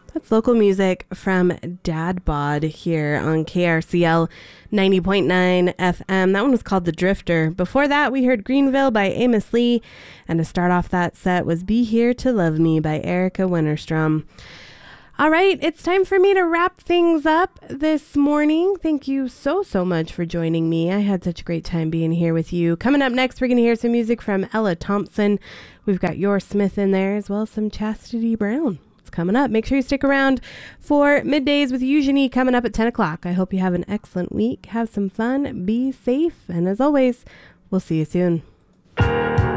That's local music from Dad Bod here on KRCL 90.9 FM. That one was called The Drifter. Before that, we heard Greenville by Amos Lee. And to start off that set was Be Here to Love Me by Erica Winterstrom. All right, it's time for me to wrap things up this morning. Thank you so much for joining me. I had such a great time being here with you. Coming up next, we're going to hear some music from Ella Thompson. We've got Yor Smith in there, as well as some Chastity Brown. It's coming up. Make sure you stick around for Middays with Eugenie coming up at 10 o'clock. I hope you have an excellent week. Have some fun. Be safe. And as always, we'll see you soon.